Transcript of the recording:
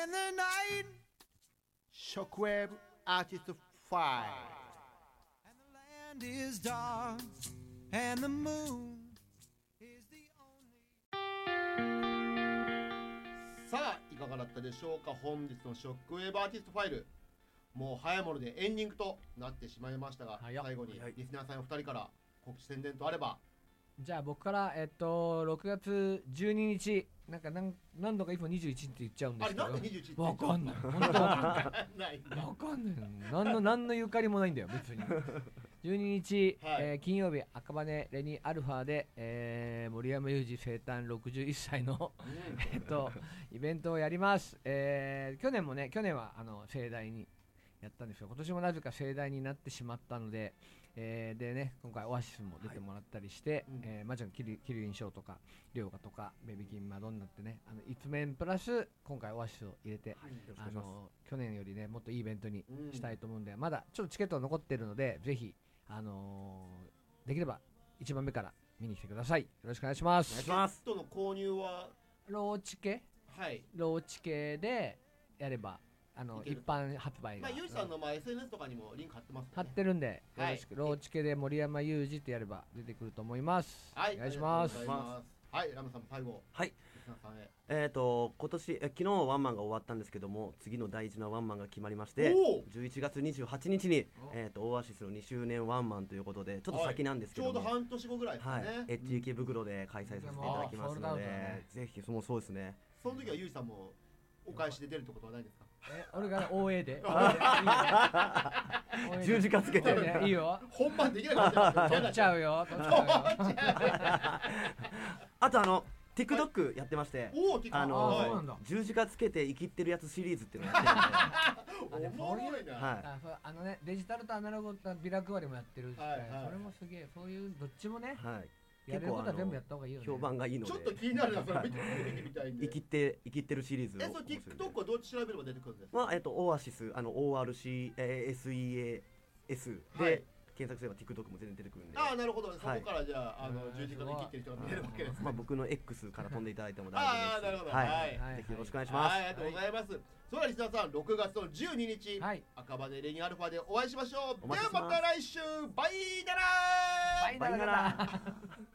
Shockwave Artist Fire And the land is dark and the moon is the only さあいかがだったでしょうか。本日のショックウェーブアーティストファイル、もう早いものでエンディングとなってしまいましたが、 早っ最後にリスナーさんお二人から告知宣伝とあれば。 じゃあ僕から6月12日何度かいつも21って言っちゃうんですけど、 あれなんで21ってわかんない、本当わかんない何のゆかりもないんだよ別に。12日、 はい金曜日赤羽レニアルファで、森山裕二生誕61歳のイベントをやります。去年は盛大にやったんですけど、今年もなぜか盛大になってしまったので、でね、今回オアシスも出てもらったりして、マジのキリンショーとかリョウガとかベビーキンマドンナってね、一面プラス今回オアシスを入れて、去年よりねもっといいイベントにしたいと思うんで、まだちょっとチケット残ってるので、ぜひできれば1番目から見に来てください。よろしくお願いします。 チケットの購入はローチケでやれば一般発売が、 ゆうじさんのSNS とかにもリンク貼ってます、ね、 貼ってるんで、よろしく、ローチケで森山裕二ってやれば出てくると思います。お願いします。 はい、ラムさんも最後。 はい。今年昨日ワンマンが終わったんですけども、次の大事なワンマンが決まりまして、11月28日にオアシスの2周年ワンマンということで、ちょっと先なんですけども、 ちょうど半年後ぐらいですかね。 エッジ池袋で開催させていただきますので、ぜひそうですね。 その時はゆうじさんもお返しで出るってことはないですか？ 俺が OA で十字架つけていいよ。 本番できなかった取っちゃうよ。 あとTikTok やってまして、十字架つけて生きってるやつシリーズっていうのをやってるんで、 おもろいな。 デジタルとアナログとビラ配りもやってるし、それもすげえ、そういうどっちもね、やれることは全部やった方がいいよね。 評判がいいので、 ちょっと気になるな、それ見てみたいんで。 生きってるシリーズを。 それ TikTok はどう調べれば出てくるんですか？ オアシスORCSEAS で検索すれば TikTok も全然出てくるんで。 ああ、なるほど。そこからじゃあ十字架で生きってる人が見えるわけですね。 僕の X から飛んでいただいても大丈夫です。 ああ、なるほど。はい。 ぜひよろしくお願いします。 ありがとうございます。それではリスナーさん、6月の12日、赤羽レニアルファでお会いしましょう。ではまた来週、バイナラー。 バイナラー。